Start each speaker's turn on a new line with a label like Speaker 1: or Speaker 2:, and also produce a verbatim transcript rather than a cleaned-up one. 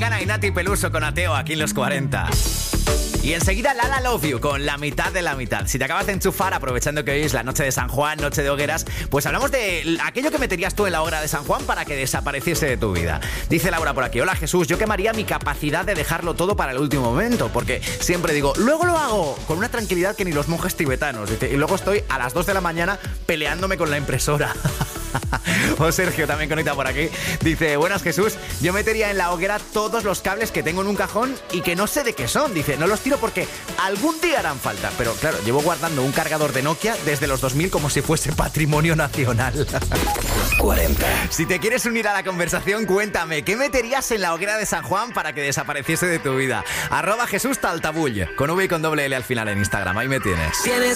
Speaker 1: Mecano y Nati Peluso con Ateo aquí en los cuarenta. Y enseguida Lala Love You con la mitad de la mitad. Si te acabas de enchufar, aprovechando que hoy es la noche de San Juan, noche de hogueras, pues hablamos de aquello que meterías tú en la hoguera de San Juan para que desapareciese de tu vida. Dice Laura por aquí: hola Jesús, yo quemaría mi capacidad de dejarlo todo para el último momento, porque siempre digo, luego lo hago, con una tranquilidad que ni los monjes tibetanos. Dice, y luego estoy a las dos de la mañana peleándome con la impresora. O Sergio también conecta por aquí. Dice, buenas Jesús, yo metería en la hoguera todos los cables que tengo en un cajón y que no sé de qué son. Dice, no los tiro porque algún día harán falta. Pero claro, llevo guardando un cargador de Nokia desde los dos mil como si fuese patrimonio nacional. cuarenta. Si te quieres unir a la conversación, cuéntame, ¿qué meterías en la hoguera de San Juan para que desapareciese de tu vida? Arroba Jesús Taltabull, con V y con doble L al final en Instagram, ahí me tienes.
Speaker 2: Tienes